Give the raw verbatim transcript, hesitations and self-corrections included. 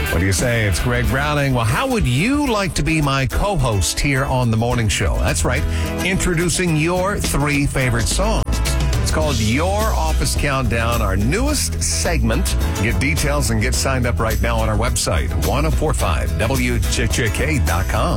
What do you say? It's Greg Browning. Well, how would you like to be my co-host here on The Morning Show? That's right. Introducing your three favorite songs. It's called Your Office Countdown, our newest segment. Get details and get signed up right now on our website, ten forty-five W J J K dot com.